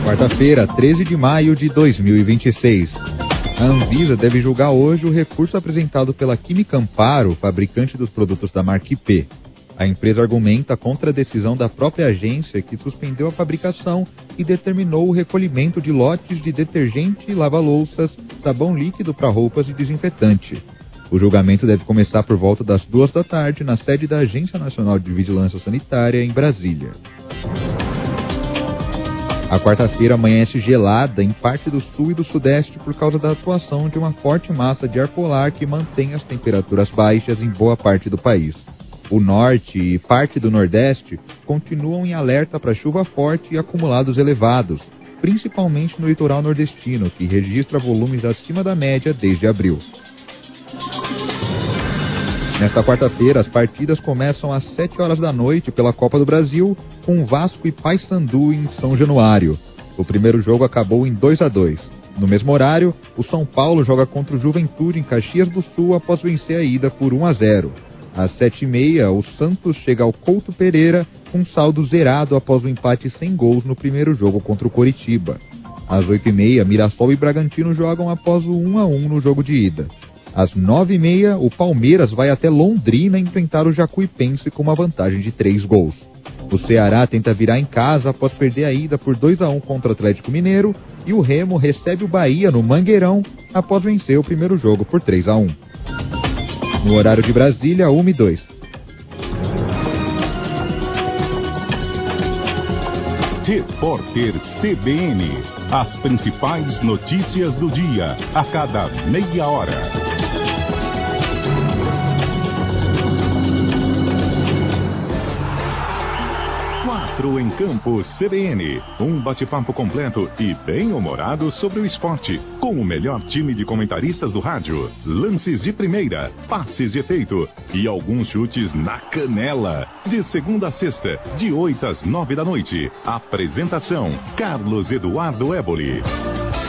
Quarta-feira, 13 de maio de 2026. A Anvisa deve julgar hoje o recurso apresentado pela Química Amparo, fabricante dos produtos da marca IP. A empresa argumenta contra a decisão da própria agência que suspendeu a fabricação e determinou o recolhimento de lotes de detergente, lava-louças, sabão líquido para roupas e desinfetante. O julgamento deve começar por volta das 14h na sede da Agência Nacional de Vigilância Sanitária, em Brasília. A quarta-feira amanhece gelada em parte do sul e do sudeste por causa da atuação de uma forte massa de ar polar que mantém as temperaturas baixas em boa parte do país. O norte e parte do nordeste continuam em alerta para chuva forte e acumulados elevados, principalmente no litoral nordestino, que registra volumes acima da média desde abril. Nesta quarta-feira, as partidas começam às 7h da noite pela Copa do Brasil, com Vasco e Paysandu em São Januário. O primeiro jogo acabou em 2-2. No mesmo horário, o São Paulo joga contra o Juventude em Caxias do Sul após vencer a ida por 1-0. Às 7h30, o Santos chega ao Couto Pereira com saldo zerado após o empate sem gols no primeiro jogo contra o Coritiba. Às 8h30, Mirassol e Bragantino jogam após o 1-1 no jogo de ida. Às 9h30, o Palmeiras vai até Londrina enfrentar o Jacuipense com uma vantagem de 3 gols. O Ceará tenta virar em casa após perder a ida por 2-1 contra o Atlético Mineiro e o Remo recebe o Bahia no Mangueirão após vencer o primeiro jogo por 3-1. No horário de Brasília, 1h02. Repórter CBN. As principais notícias do dia, a cada meia hora. 4 em Campo CBN. Um bate-papo completo e bem-humorado sobre o esporte, com o melhor time de comentaristas do rádio. Lances de primeira, passes de efeito e alguns chutes na canela. De segunda a sexta, de 8 às 9 da noite. Apresentação: Carlos Eduardo Éboli.